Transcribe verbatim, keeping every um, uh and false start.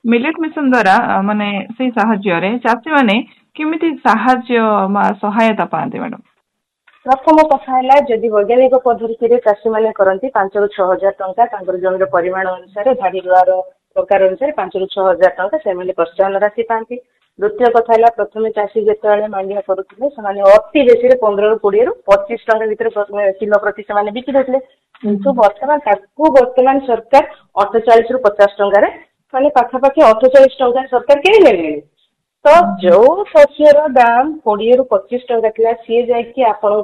Millet mission ଦ୍ୱାରା ମାନେ ସେଇ ସାହାଯ୍ୟରେ ଚାଷୀ ମାନେ କେମିତି ସାହାଯ୍ୟ ସହାୟତା ପାଆନ୍ତି ମ୍ୟାଡାମ? ପ୍ରଥମ କଥା ହେଲା ଯଦି ବୈଜ୍ଞାନିକ ପଦ୍ଧତିରେ ଚାଷୀ ମାନେ କରନ୍ତି ପାଞ୍ଚରୁ ଛଅ ହଜାର ଟଙ୍କା ତାଙ୍କର ଜମିର ପରିମାଣ ଅନୁସାରେ ଧାଡି ରୁଆର ପ୍ରକାର ଅନୁସାରେ ପାଞ୍ଚରୁ ଛଅ ହଜାର ଟଙ୍କା ସେମାନେ ପ୍ରୋତ୍ସାହନ ରାଶି ପାଆନ୍ତି। ଦ୍ୱିତୀୟ କଥା ହେଲା ପ୍ରଥମେ ଚାଷୀ ଯେତେବେଳେ ମାଣ୍ଡିଆ କରୁଥିଲେ ସେମାନେ ଅତି ବେଶୀରେ ପନ୍ଦରରୁ କୋଡିଏରୁ ପଚିଶ ଟଙ୍କା ଭିତରେ କିଲୋ ପ୍ରତି ସେମାନେ ବିକି ଦେଉଥିଲେ। କିନ୍ତୁ ବର୍ତ୍ତମାନ ତାକୁ ବର୍ତ୍ତମାନ ସରକାର ଅଠଚାଳିଶ ରୁ ପଚାଶ ଟଙ୍କାରେ ମାନେ ପାଖାପାଖି ଅଠଚାଳିଶ ଟଙ୍କା ସରକାର କିଣି ନେଲେଣି। ତ ଯୋଉ ଶସ୍ୟର ଦାମ କୋଡିଏରୁ ପଚିଶ ଟଙ୍କା ଥିଲା ସିଏ ଯାଇକି ଆପଣ